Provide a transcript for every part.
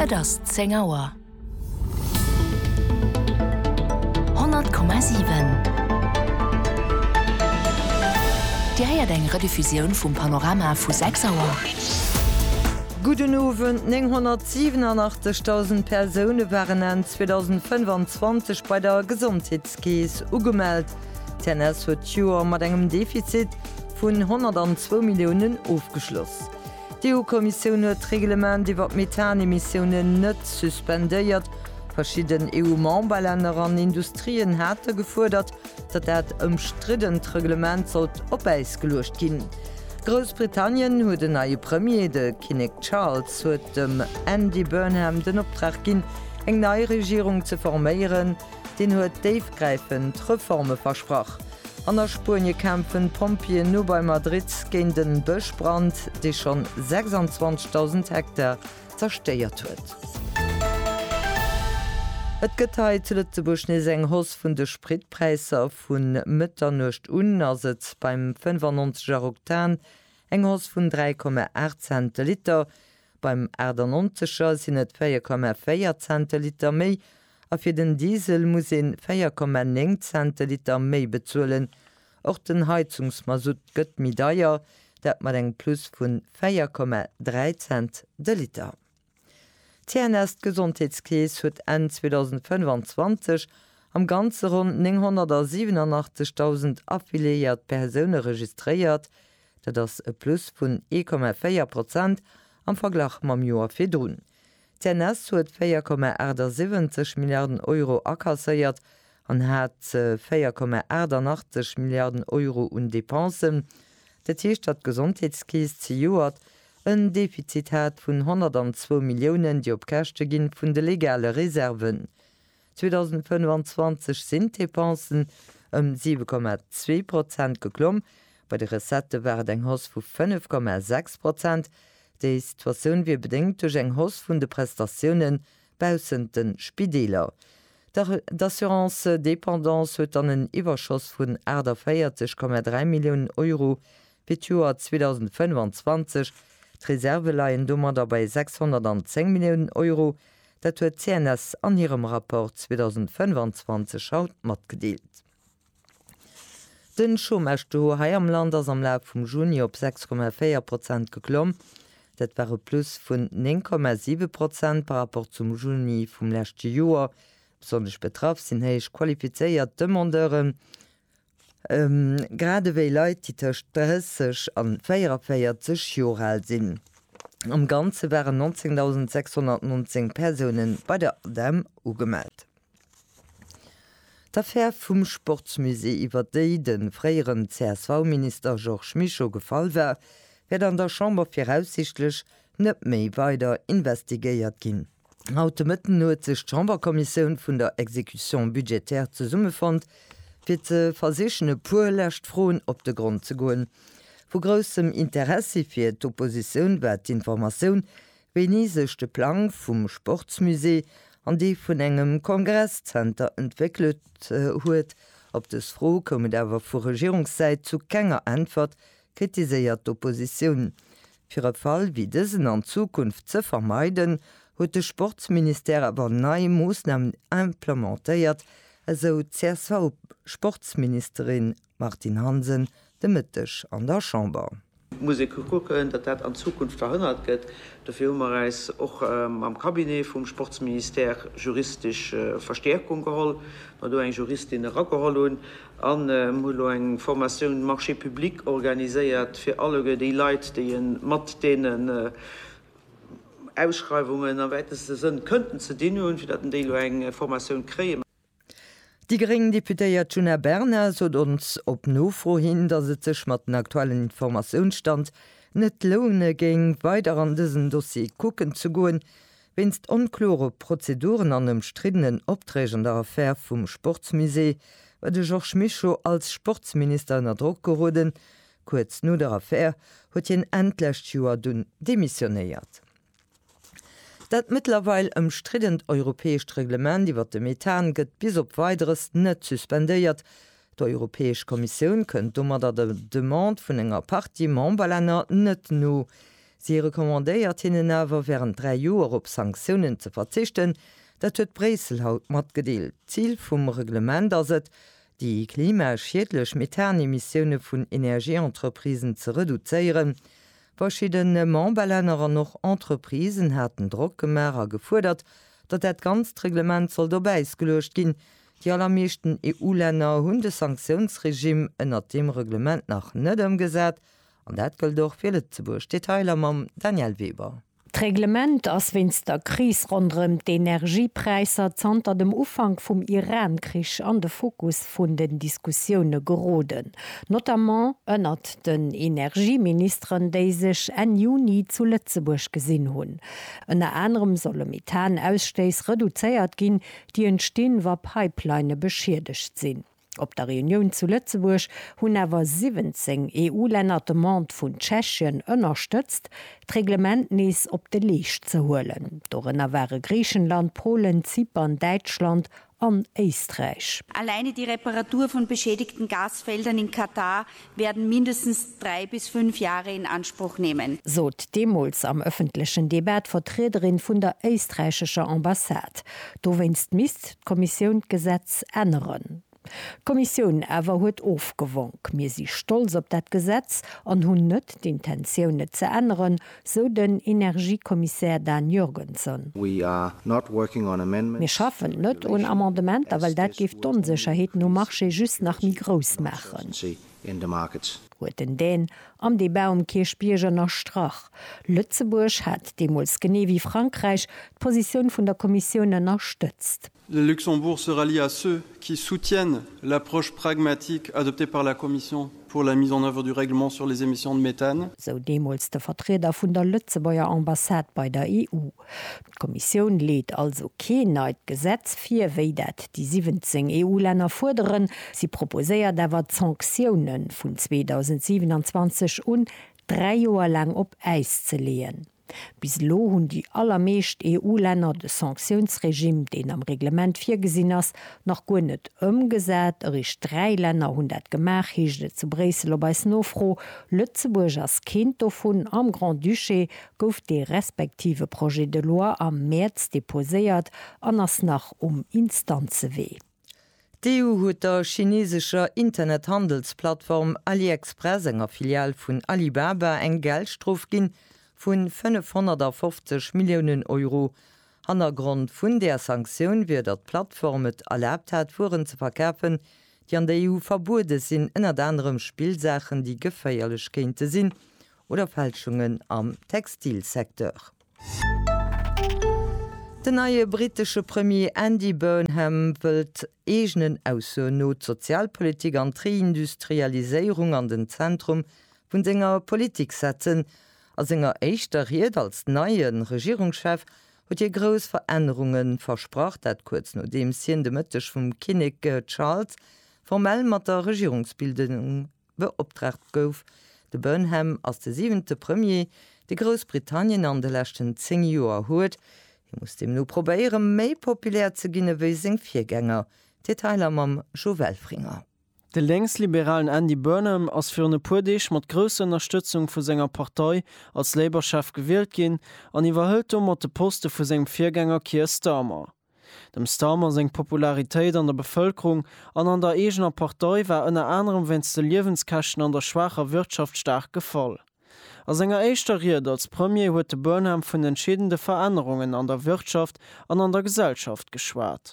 Et ass 10 Auer. 100,7. Di heiert eng Rediffusioun vum Panorama vu 6 Auer. Guten Abend, 987.000 Personen waren in 2025 bei der Gesundheitskäse angemeldet. TNS hat Jahr mit einem Defizit von 102 Millionen aufgeschlossen. Die EU-Kommission hat das Reglement über Methanemissionen nicht suspendiert. Verschiedene EU-Memberländer und Industrien hatten gefordert, dass das umstrittene Reglement auf Eis gelöst werden. Großbritannien hat den neue Premier, de King Charles, hat dem Andy Burnham den Auftrag gegeben, eine neue Regierung zu formieren, den hat tiefgreifend Reformen versprochen. An der Spurne kämpfen Pompier nur bei Madrid gegen den Buschbrand, der schon 26.000 Hektar zerstört hat. Et geteilt zu Lützeburg eng Hoss vun de Spritpreiser vun Mëtternucht unaset beim 95 Oktan eng Hoss vun 3,8 Cent Liter, beim Erdernonzecher sinn et 4,4 Cent Liter méi, a fir den Diesel muss en 4,9 Cent Liter méi bezuelen. Och den Heizungsmasut gëtt mi daier, dat mat eng Plus vun 4,3 Cent de Liter. TNS Gesundheitskäse hat Ende 2025 am ganzen rund 987.000 affiliiert Personen registriert, das ist ein Plus von 1,4% am Vergleich mit dem Jahr vorher. TNS hat 4,78 Milliarden Euro akkassiert und hat 4,88 Milliarden Euro an Depensen. Der Tierstadt Gesundheitskäse zu Jahr ein Defizit hat von 102 Millionen, die auf Käste gehen von den legalen Reserven. 2025 sind die Depensen 7,2% geklommen. Bei der Recette war ein Haus von 5,6%. Die Situation wird bedingt durch ein Haus von den Prestationen bei den Spidälern. D'Assurance Dépendance hat dann einen Überschuss von 40,3 Millionen Euro für das Jahr 2025. Die Reserve leihen dummer dabei 610 Millionen Euro. Das hat CNS an ihrem Rapport 2025 haut mitgedeelt. Den Chômage hier am Land ist am Laufe vom Juni auf 6,4% geklommen. Das war ein Plus von 9,7% par rapport zum Juni vom letzten Jahr. Besonders betroffen sind höchst qualifizierte Demandeuren. Gerade weil Leute, die zwischen 30 und 44 Jahre alt sind. Am Ganzen waren 19.619 Personen bei der ADEM angemeldet. D'Affaire vom Sportmusee über die den früheren CSV-Minister Georges Michaud gefallen war, wird an der Chambre voraussichtlich nicht mehr weiter investigiert gehen. Heute Mittag hat sich die Chamberkommission von der Exekution budgetär zusammengefasst, fir ze versicherne puerlächt Froen op de Grund ze goen. Vu grossem Interesse fir d'Opposition wär d'Informaoun wéi sech de Plan vum Sportmusee an dei vun engem Kongresscenter entwickelt huet, op des Fro kommet awer vu Regierungsseit zu kenger Antwort kritiséiert d'Opposition. Fir e Fall wie dësen an Zukunft ze vermeiden, huet de Sportminister awer neii Moosnamen implementéiert, also CSV-Sportsministerin Martin Hansen de Mittag an der Chambre. Muss ich gucken, dass das an Zukunft verhindert wird. Dafür haben wir auch am Kabinett vom Sportsminister juristisch Verstärkung geholt. Wir haben eine Juristin geholt und eine Formation Marché Public organisiert für alle die Leute, die mit denen Ausschreibungen am weitesten sind, könnten zu dienen und für die eine Formation kriegen. Die geringe Deputéiert Juna Berner sot uns op no vorhin, dat se sech mat den aktuellen Informationsstand net lohne ging weiter an diesen Dossier gucken zu goen, wennst unklare Prozeduren an dem strittenen Opträgen der Affaire vum Sportmusee, war de Georges Michaud als Sportsminister in der Druck geroden, kurz no der Affaire huet hien endlecht Joer dun demissioniert. Dat mittlerweile umstrittend europäisch Reglement iwwer de Methan gëtt bis op weiteres net suspendéiert. Die Europäische Kommission kënnt dummer dat de Demand vun enger Party Memberländer net no. Sie rekommandéiert hinnen awer während 3 Joer op Sanktionen ze verzichten, dat huet Bresel haut mat gedeelt. Ziel vum Reglement ass et, die klimaschiedlech Methanemissionioune vun Energieentreprisen ze reduzéieren. Verschiedene Memberlänner noch Entreprisen hatten Druckgemärer gefordert, dat dat ganz Reglement soll dobeis gelöscht gin. Die allermeeschten EU-Länner hunn de Sanktionsregime ënner dem Reglement nach net ëmgesät, an dat gëll doch fir Lützeburg. Detailer mam Daniel Weber. Reglement ass wenns der Kris rondrem d'Energiepreiser zanter dem Ufang vum Iran-Krich an de Fokus vun den Diskussioune geroden. Notamment ënnert den Energieministeren, déi sech en Juni zu Lützeburg gesinn hunn. Ënner anderem solle Methanaussteis reduzéiert ginn, die entstehen war Pipeline beschädigt sinn. Op der Reunion zu Lützeburg hunn awer 17 EU-Länner de Mand vun Tschechien ënnerstëtzt, d'Reglement nees op de Liicht ze hoelen. Dorënner wäre Griechenland, Polen, Zypern, Deutschland an Österreich. Alleine die Reparatur von beschädigten Gasfeldern in Katar werden mindestens 3 bis 5 Jahre in Anspruch nehmen. Sot demols am öffentlichen Debat Vertreterin vun der österreichischer Ambassade. Do wennst Mist Kommission Gesetz ändern. Kommission awer huet ofgewonk, mir si stolz op dat Gesetz an hunn net d'Intentionioune ze ändern, so den Energiekommissär Dan Jürgensen. Mir schaffen net un Amendement, weil dat gift d'Unsicherheet no Marché just nach mi gros machen. Hueten den am de Baumkirchbierger nach Strach. Lützeburg hat demols gené wie Frankreich d'Position vun der Kommission unterstützt. Le Luxembourg se rallie à ceux qui soutiennent l'approche pragmatique adoptée par la Commission pour la mise en œuvre du règlement sur les émissions de méthane. So demols der Vertreter vun der Lützebauer Ambassade bei der EU. Die Kommission lädt also kein neues Gesetz fir wéi dat die 17 EU-Länner forderen. Sie proposéiert dawer Sanktionen vun 2027 und 3 Joer lang op Eis ze lehen. Bis lo hunn die allermeescht EU-Länner de Sanktionsregime, den am Reglement virgesinn ass, noch go net ëmgesät, erich 3 Länner hunn dat Gemach hichte zu Bresel bei Snofro, Lützeburg as Kind vun am Grand Duché gouf de respektive Projet de Loi am März deposéiert, anders nach Instanze weh. Die EU huet der chinesischer Internethandelsplattform AliExpress enger Filial vun Alibaba eng Geldstrof ginn vun 550 Millionen Euro. An der Grund vun der Sanktion wie dat Plattform et erlaubt hat, Fuhren zu verkäfen, die an der EU verbote sinn ënner anderem Spielsachen, die geféierlech kente sinn oder Fälschungen am Textilsektor. Der neue britische Premier Andy Burnham wëlt egenen ausso Notsozialpolitik an Reindustrialisierung an den Zentrum vun senger Politik setzen. Als enger Eichter Riet als neuen Regierungschef huet ihr groß Veränderungen versprach, dat kurz no dem Sien de Mëttech vum Kinnig Charles formell mat der Regierungsbildung beopdracht gouf. De Burnham als de 7. Premier de Großbritannien an de lächten 10 Joer huet. Muss dem no probéieren méi populär ze ginne wéi seg Viergänger. Detailer mam Jovelfringer. De längsliberalen Andy Burnham ass fir ne puerdeich mat grösser Unterstützung vu senger Partei als Labourchef gewählt gin, an iwwerhëlt mat de Poste vu segem Viergänger Keir Starmer. Dem Starmer seg Popularitéit an der Bevölkerung an der egener Partei war ënner anderem wenns de Liewenskachen an der schwacher Wirtschaft stark gefall. Als enger Eichter Riet als Premier huet de Burnham vun entscheidende Veränderungen an der Wirtschaft an der Gesellschaft geschwart.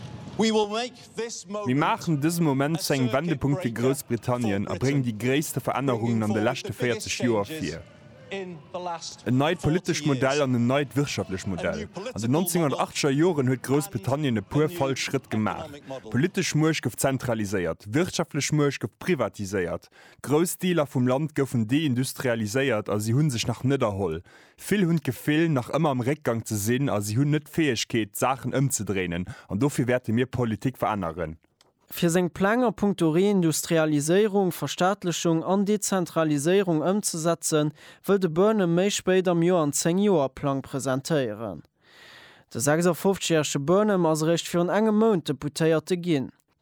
Wir machen diesen Moment zu einem Wendepunkt für Großbritannien und bringen die größten Veränderungen an den letzten 40 Jahren vor. Ein neues politisches Modell und ein neues wirtschaftliches Modell. An den 1980er Jahren hat Großbritannien einen pur falschen Schritt gemacht. Politisch Marsch wird zentralisiert, wirtschaftlich Marsch wird privatisiert. Großteile vom Land werden deindustrialisiert, also sie haben sich nach nicht erholt. Viele haben gefehlt, nach immer am Rückgang zu sehen, also sie haben nicht die Fähigkeit, Sachen umzudrehen. Und dafür werden wir Politik verändern. Für seg Planer punkto Reindustrialisierung, Verstaatlichung an Dezentralisierung umzusetzen, will de Burnham méi spät am Jahr einen 10-Joer-Plan präsentieren. Der 56-jährige Burnham as recht für einen engen Monat deputéierte ginn.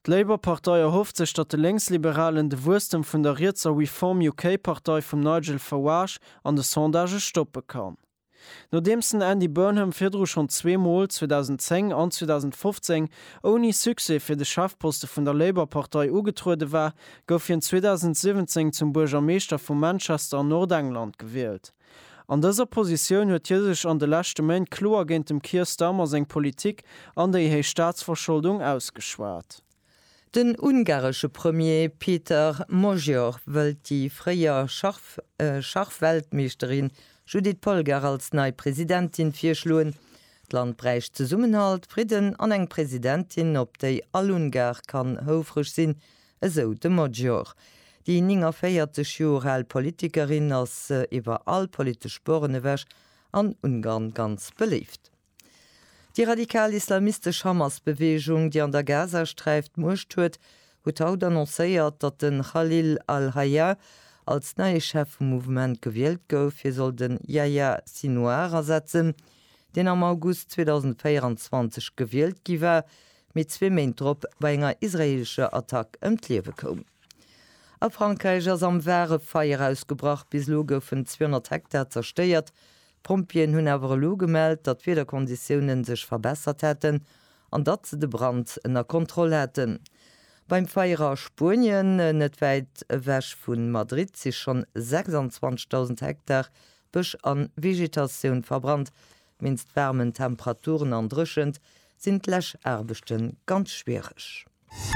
Die Labour-Partei erhofft sich, dass die Linksliberalen de Wurstem von der Rietzer Reform UK-Partei von Nigel Farage an de Sondage stoppen kann. Nodemsen Andy Burnham firdro schon zweimal 2010 an 2015 ohne Suse fir de Schaffposte vun der Labour-Partei ugetrude war, gouf in 2017 zum Bürgermeester vu Manchester an Nordengland gewählt. An dieser Position huet hi sech an de lachte Main klo agent dem Keir Starmer seg Politik an der ihre Staatsverschuldung ausgeschwart. Den ungarische Premier Peter Mojor wëlt die freier Schachweltmeisterin Judith Polgar als neue Präsidentin firschluen. Land breicht ze Summenhalt, Frieden an eng Präsidentin, op déi all Ungar kann houfrech sinn, eso de Mojor. Die 94 Jahre Politikerin ass iwwer all politisch Spornewäch an Ungarn ganz beliebt. Die radikal-islamistische Hamas-Bewegung, die an der Gaza streift, mocht huet, huet haut annoncéiert, dat den Khalil al-Hayya als neue Chef vom Movement gewählt gouf, hier soll den Yahya Sinwar ersetzen, den am August 2024 gewählt giwer, mit 2 Mäintrop bei enger israelischer Attack Liewe kom. A Frankreich ass am wäre Feier ausgebracht, bis lo goufen 200 Hektar zersteiert. Pompien hunn awer lo gemeldt, dat Wederkonditionen sech verbessert hätten, an dat ze de Brand ënner Kontrolle hätten. Beim Feier Spurien net weit wäch vun Madrid sich schon 26.000 Hektar bech an Vegetation verbrannt, minst wärmen Temperaturen andrschend, sind Lächerbechten ganz schwierig.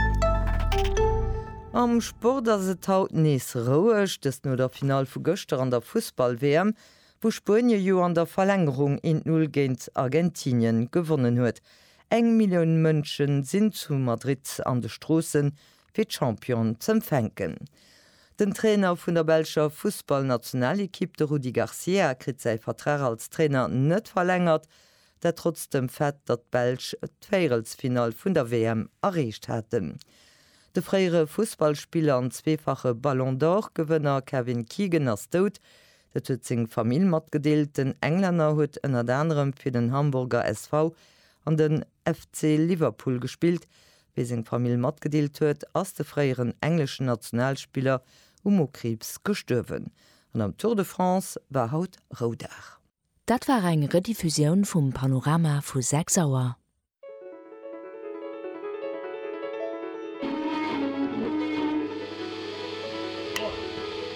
Am Sport as se haut nees rouech, des no der Final vu Göster an der Fußball-WM, wo Spurien jo an der Verlängerung in 0 géint Argentinien gewonnen huet. 1 Million Mënschen sinn zu Madrid an de Strossen fir d'Champion zum Fenken. Den Trainer vun der Belscher Fußballnationalekipp de Rudi Garcia krit sei Vertrag als Trainer net verlängert, der trotz dem Fett dat Belsch d'Feirelsfinal vun der WM erreicht hätten. De freiere Fußballspieler an zweefache Ballon d'Or Gewënner Kevin Keegan ass dot, dat huet seg Famill mat gedeelt, den Engländer huet ënner anderem fir den Hamburger SV an den FC Liverpool gespielt, wie seg Famill mat gedeelt huet, ass de freieren englischen Nationalspieler Krebs gestürwen. Und am Tour de France war haut Rodar. Dat war eng Rediffusion vum Panorama vu 6 Auer.